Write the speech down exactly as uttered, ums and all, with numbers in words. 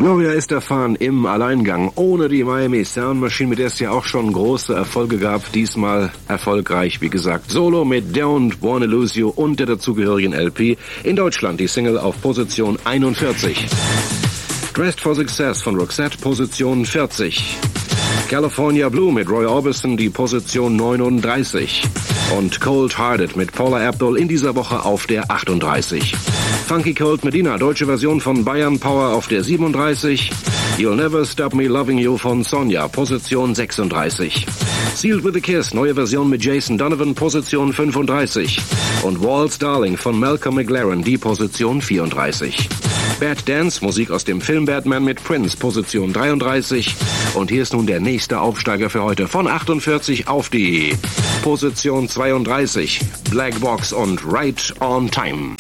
Gloria Estefan im Alleingang ohne die Miami Sound Machine, mit der es ja auch schon große Erfolge gab. Diesmal erfolgreich, wie gesagt, solo mit Don't Wanna Lose You und der dazugehörigen L P. In Deutschland die Single auf Position einundvierzig. Dressed for Success von Roxette, Position vierzig. California Blue mit Roy Orbison, die Position neununddreißig. Und Cold Hearted mit Paula Abdul in dieser Woche auf der achtunddreißig. Funky Cold Medina, deutsche Version von Bayern Power auf der siebenunddreißig. You'll Never Stop Me Loving You von Sonja, Position sechsunddreißig. Sealed with a Kiss, neue Version mit Jason Donovan, Position fünfunddreißig. Und Waltz Darling von Malcolm McLaren, die Position vierunddreißig. Bad Dance, Musik aus dem Film Batman mit Prince, Position dreiunddreißig. Und hier ist nun der nächste Aufsteiger für heute von achtundvierzig auf die Position zweiunddreißig. Black Box und Right on Time.